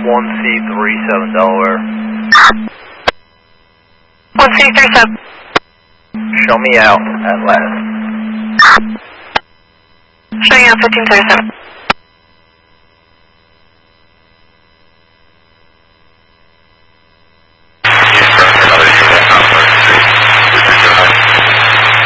1C37 Delaware. 1C37. Show me out at last. Showing out 1537.